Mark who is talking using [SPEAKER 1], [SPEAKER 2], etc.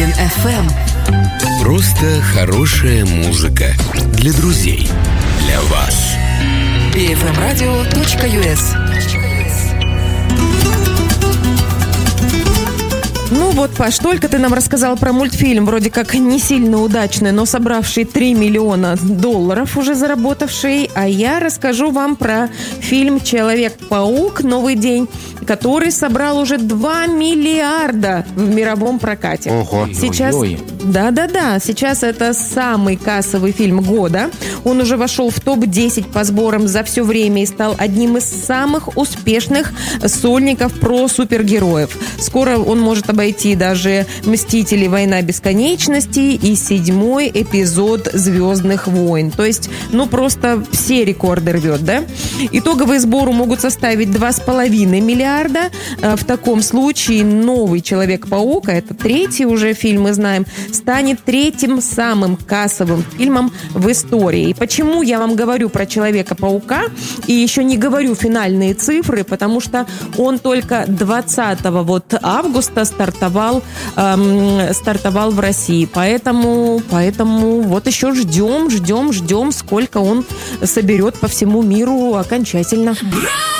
[SPEAKER 1] Imagine FM.
[SPEAKER 2] Просто хорошая музыка для друзей, для вас.
[SPEAKER 1] pfmradio.us.
[SPEAKER 3] Ну вот, Паш, только ты нам рассказал про мультфильм, вроде как не сильно удачный, но собравший $3 миллиона уже заработавший. А я расскажу вам про фильм «Человек-паук. Новый день», который собрал уже 2 миллиарда в мировом прокате.
[SPEAKER 4] Ого.
[SPEAKER 3] Сейчас... Да. Сейчас это самый кассовый фильм года. Он уже вошел в топ-10 по сборам за все время и стал одним из самых успешных сольников про супергероев. Скоро он может обойти даже «Мстители. Война бесконечности» и 7-й эпизод «Звездных войн». То есть, просто все рекорды рвет, да? Итоговые сборы могут составить 2,5 миллиарда. В таком случае новый «Человек-паук», а это 3-й уже фильм, мы знаем, станет 3-м самым кассовым фильмом в истории. И почему я вам говорю про «Человека-паука» и еще не говорю финальные цифры, потому что он только 20 августа стартовал в России. Поэтому вот еще ждем, сколько он соберет по всему миру окончательно.